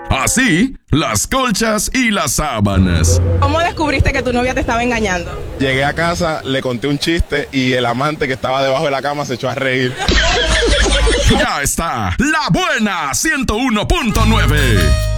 Así, las colchas y las sábanas. ¿Cómo descubriste que tu novia te estaba engañando? Llegué a casa, le conté un chiste y el amante que estaba debajo de la cama se echó a reír. Ya está, La Buena 101.9.